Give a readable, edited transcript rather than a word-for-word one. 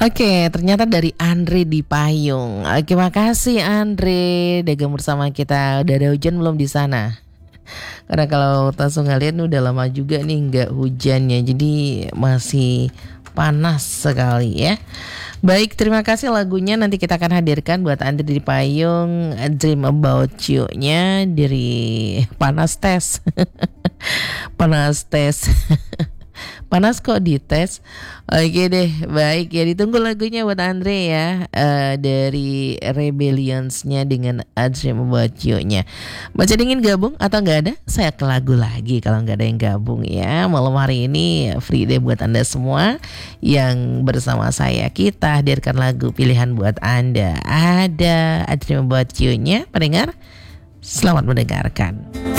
Oke, ternyata dari Andre di Payung. Oke, makasih Andre, dagang bersama kita. Udah ada hujan belum di sana? Karena kalau langsung ngeliat udah lama juga nih nggak hujannya, jadi masih panas sekali ya. Baik, terima kasih lagunya nanti kita akan hadirkan buat Andre di Payung, Dream About You-nya dari Panas Tes. Panas Tes. Panas kok dites. Oke deh, baik ya, ditunggu lagunya buat Andre ya, dari Rebellions-nya dengan A Dream About You-nya. Masih ingin gabung atau nggak ada? Saya ke lagu lagi kalau nggak ada yang gabung ya. Malam hari ini free day buat Anda semua yang bersama saya. Kita hadirkan lagu pilihan buat Anda. Ada A Dream About You-nya, pendengar. Selamat mendengarkan.